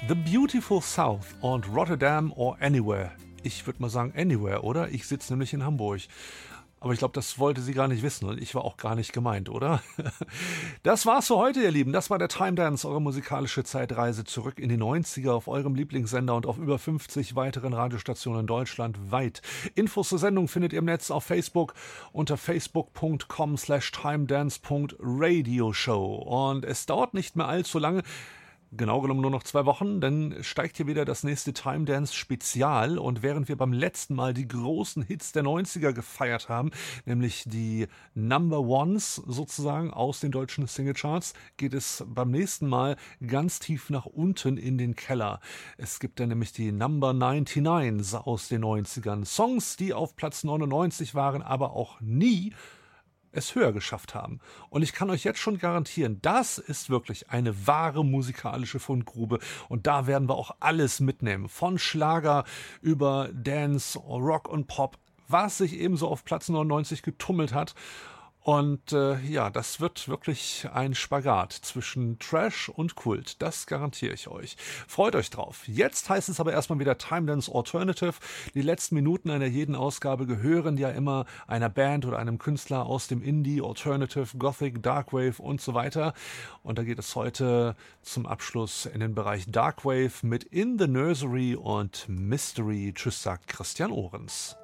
The Beautiful South und Rotterdam or Anywhere. Ich würde mal sagen Anywhere, oder? Ich sitze nämlich in Hamburg. Aber ich glaube, das wollte sie gar nicht wissen und ich war auch gar nicht gemeint, oder? Das war's für heute, ihr Lieben. Das war der Time Dance, eure musikalische Zeitreise zurück in die 90er auf eurem Lieblingssender und auf über 50 weiteren Radiostationen deutschlandweit. Infos zur Sendung findet ihr im Netz auf Facebook unter facebook.com/timedance.radioshow. Und es dauert nicht mehr allzu lange, genau genommen nur noch 2 Wochen, dann steigt hier wieder das nächste Time Dance Spezial und während wir beim letzten Mal die großen Hits der 90er gefeiert haben, nämlich die Number Ones sozusagen aus den deutschen Singlecharts, geht es beim nächsten Mal ganz tief nach unten in den Keller. Es gibt dann nämlich die Number 99s aus den 90ern, Songs, die auf Platz 99 waren, aber auch nie es höher geschafft haben. Und ich kann euch jetzt schon garantieren, das ist wirklich eine wahre musikalische Fundgrube. Und da werden wir auch alles mitnehmen. Von Schlager über Dance, Rock und Pop, was sich ebenso auf Platz 99 getummelt hat. Und ja, das wird wirklich ein Spagat zwischen Trash und Kult. Das garantiere ich euch. Freut euch drauf. Jetzt heißt es aber erstmal wieder Time Dance Alternative. Die letzten Minuten einer jeden Ausgabe gehören ja immer einer Band oder einem Künstler aus dem Indie, Alternative, Gothic, Darkwave und so weiter. Und da geht es heute zum Abschluss in den Bereich Darkwave mit In the Nursery und Mystery. Tschüss, sagt Christian Ohrens.